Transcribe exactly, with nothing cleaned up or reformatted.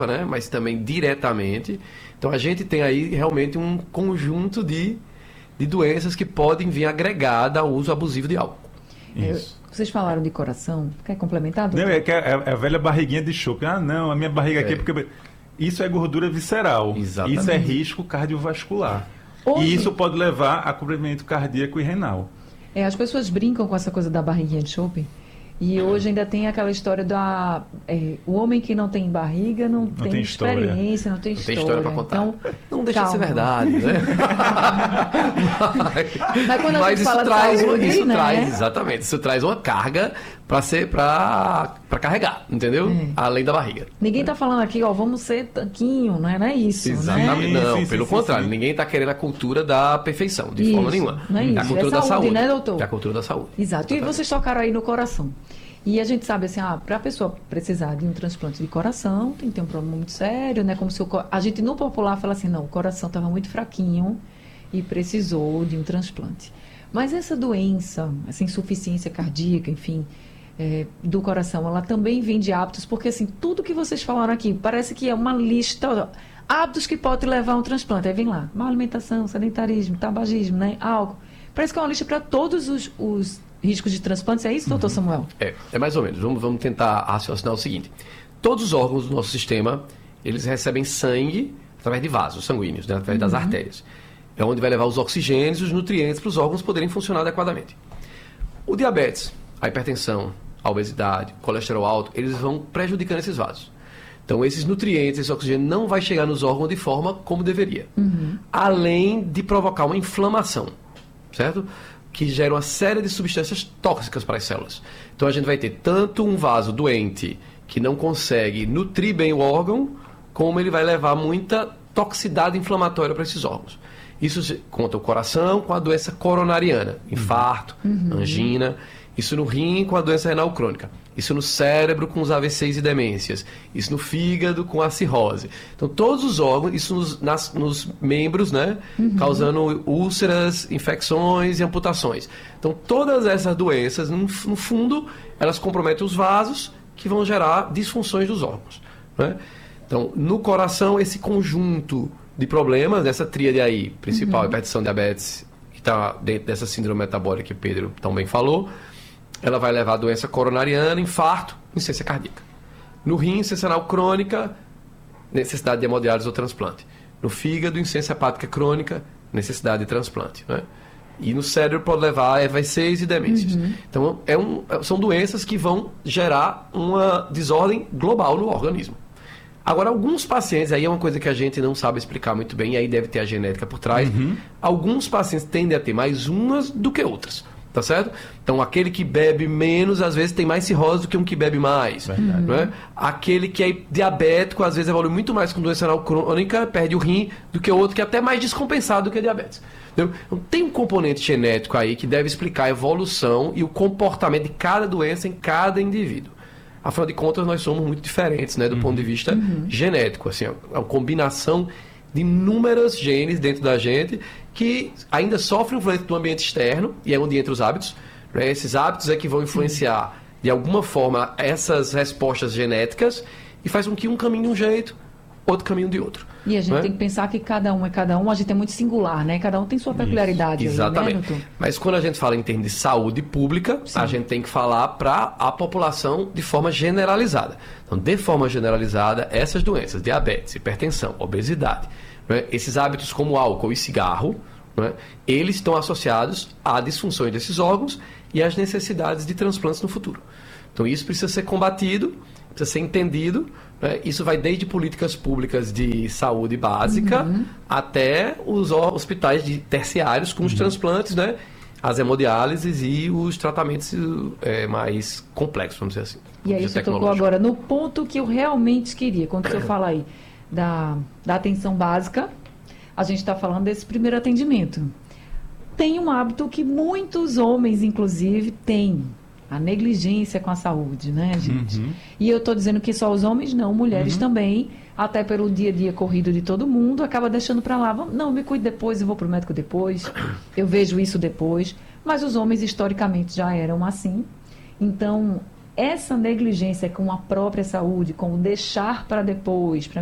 né? Mas também diretamente. Então a gente tem aí realmente um conjunto de, de doenças que podem vir agregada ao uso abusivo de álcool. Isso. Eu, vocês falaram de coração, quer complementar, doutor? Não, é, que é, é a velha barriguinha de chope. Ah, não, a minha barriga aqui é porque... Isso é gordura visceral. Exatamente. Isso é risco cardiovascular. Hoje, e isso pode levar a comprometimento cardíaco e renal. É, as pessoas brincam com essa coisa da barriguinha de chope. E hoje ainda tem aquela história da... É, o homem que não tem barriga não, não tem, tem experiência, não tem não história. Tem história para contar. Então, não deixa calma. de ser verdade, né? mas, mas quando a mas gente isso fala traz, de saúde, isso né? traz, exatamente, isso traz uma carga para ser para para carregar, entendeu? É. Além da barriga. Ninguém está falando aqui, ó, vamos ser tanquinho, não é, não é isso, exatamente. Né? Não, sim, pelo sim, contrário, sim. ninguém está querendo a cultura da perfeição, de isso, forma nenhuma. Não é, isso. é a cultura é da saúde, saúde, né, doutor? É a cultura da saúde. Exato. Exatamente. E vocês tocaram aí no coração. E a gente sabe assim, ah, para a pessoa precisar de um transplante de coração, tem que ter um problema muito sério, né? Como se o, a gente no popular fala assim, não, o coração estava muito fraquinho e precisou de um transplante. Mas essa doença, essa insuficiência cardíaca, enfim, é, do coração, ela também vem de hábitos, porque assim, tudo que vocês falaram aqui, parece que é uma lista, hábitos que podem levar a um transplante. Aí vem lá, má alimentação, sedentarismo, tabagismo, né? Álcool. Parece que é uma lista para todos os, os riscos de transplantes, é isso, doutor uhum. Samuel? É, é mais ou menos. Vamos, vamos tentar raciocinar o seguinte. Todos os órgãos do nosso sistema, eles recebem sangue através de vasos sanguíneos, né, através uhum. das artérias. É onde vai levar os oxigênios e os nutrientes para os órgãos poderem funcionar adequadamente. O diabetes, a hipertensão, a obesidade, o colesterol alto, eles vão prejudicando esses vasos. Então, esses nutrientes, esse oxigênio não vai chegar nos órgãos de forma como deveria. Uhum. Além de provocar uma inflamação, certo? Que gera uma série de substâncias tóxicas para as células. Então a gente vai ter tanto um vaso doente que não consegue nutrir bem o órgão, como ele vai levar muita toxicidade inflamatória para esses órgãos. Isso conta o coração com a doença coronariana, infarto, uhum. angina. Isso no rim com a doença renal crônica. Isso no cérebro com os A V Cs e demências. Isso no fígado com a cirrose. Então, todos os órgãos, isso nos, nas, nos membros, né? Uhum. Causando úlceras, infecções e amputações. Então, todas essas doenças, no, no fundo, elas comprometem os vasos que vão gerar disfunções dos órgãos, né? Então, no coração, esse conjunto de problemas, dessa tríade aí, principal, uhum. hipertensão, diabetes, que está dentro dessa síndrome metabólica que o Pedro também falou, ela vai levar a doença coronariana, infarto, insuficiência cardíaca. No rim, insuficiência renal crônica, necessidade de hemodiálise ou transplante. No fígado, insuficiência hepática crônica, necessidade de transplante, né? E no cérebro pode levar a A V Cs e demências. Uhum. Então, é um, são doenças que vão gerar uma desordem global no organismo. Agora, alguns pacientes, aí é uma coisa que a gente não sabe explicar muito bem, e aí deve ter a genética por trás. Uhum. Alguns pacientes tendem a ter mais umas do que outras. Tá certo? Então, aquele que bebe menos, às vezes, tem mais cirrose do que um que bebe mais. Verdade. Não é? Aquele que é diabético, às vezes, evolui muito mais com doença renal crônica, perde o rim, do que o outro que é até mais descompensado do que a diabetes. Entendeu? Então, tem um componente genético aí que deve explicar a evolução e o comportamento de cada doença em cada indivíduo. Afinal de contas, nós somos muito diferentes, né, do uhum. ponto de vista uhum. genético. Assim, é uma combinação de inúmeros genes dentro da gente que ainda sofrem influência do ambiente externo, e é onde entra os hábitos. Né? Esses hábitos é que vão influenciar, de alguma forma, essas respostas genéticas e faz com que um caminhe de um jeito, outro caminho de outro. E a gente né? tem que pensar que cada um é cada um, a gente é muito singular, né? Cada um tem sua peculiaridade. Isso, exatamente. Aí, né, mas quando a gente fala em termos de saúde pública, sim, a gente tem que falar para a população de forma generalizada. Então, de forma generalizada, essas doenças, diabetes, hipertensão, obesidade, né? Esses hábitos como álcool e cigarro, né? Eles estão associados a disfunções desses órgãos e às necessidades de transplantes no futuro. Então, isso precisa ser combatido, precisa ser entendido. Né? Isso vai desde políticas públicas de saúde básica uhum. até os hospitais de terciários com os uhum. transplantes, né? As hemodiálises e os tratamentos é, mais complexos, vamos dizer assim. E aí você tocou agora no ponto que eu realmente queria. Quando você fala aí da, da atenção básica, a gente está falando desse primeiro atendimento. Tem um hábito que muitos homens, inclusive, têm. A negligência com a saúde, né, gente? Uhum. E eu estou dizendo que só os homens não, mulheres uhum. também, até pelo dia a dia corrido de todo mundo, acaba deixando para lá. Não, me cuide depois, eu vou para o médico depois, eu vejo isso depois. Mas os homens, historicamente, já eram assim. Então, essa negligência com a própria saúde, com o deixar para depois, para